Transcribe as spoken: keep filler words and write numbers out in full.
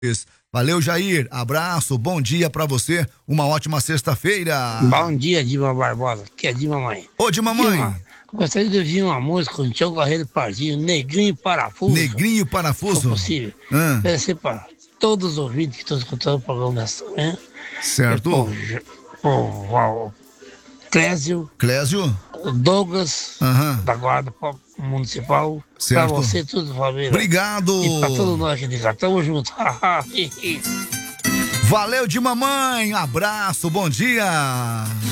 Valeu, Jair. Abraço, bom dia pra você. Uma ótima sexta-feira. Bom dia, Dima Barbosa. Que é de mamãe. Ô, de mamãe. Dima, gostaria de ouvir uma música com o Tiago Guerreiro Parzinho, Negrinho Parafuso. Negrinho Se Parafuso. for possível. Ah. Deve ser para todos os ouvintes que estão escutando o programa dessa manhã. Certo. O Clésio. Clésio. Douglas, Aham. da Guarda Municipal. Certo. Pra você, tudo, família. Obrigado. E pra todos nós que ligaram. Tamo junto. Valeu, de mamãe. Abraço, bom dia.